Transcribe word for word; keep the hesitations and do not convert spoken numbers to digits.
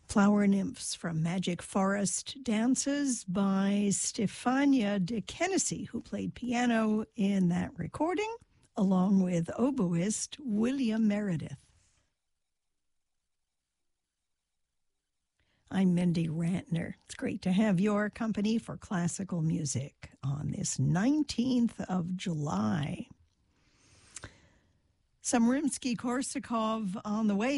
Flower Nymphs from Magic Forest Dances by Stefania de Kennedy, who played piano in that recording, along with oboist William Meredith. I'm Mindy Rantner. It's great to have your company for classical music on this nineteenth of July. Some Rimsky-Korsakov on the way.